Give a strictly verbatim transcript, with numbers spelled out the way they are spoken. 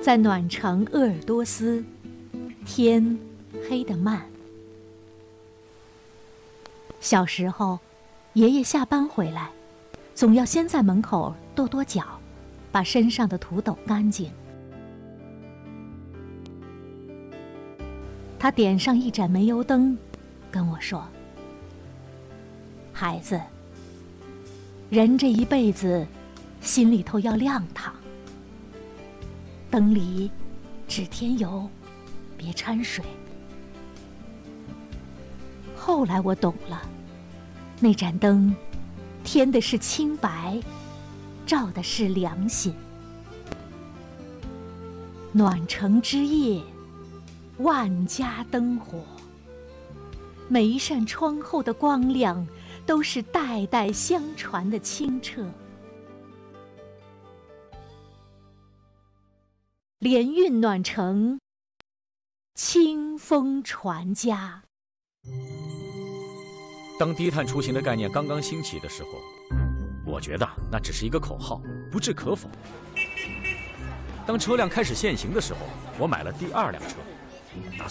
在暖城鄂尔多斯，天黑得慢。小时候，爷爷下班回来，总要先在门口跺跺脚，把身上的土抖干净。他点上一盏煤油灯，跟我说：“孩子，人这一辈子，心里头要亮堂。灯里只添油，别掺水。”后来我懂了，那盏灯添的是清白，照的是良心。暖城之夜，万家灯火，每一扇窗后的光亮都是代代相传的清澈。联运暖城，清风传家。 当低碳出行的概念刚刚兴起的时候，我觉得那只是一个口号，不置可否。当车辆开始限行的时候，我买了第二辆车，打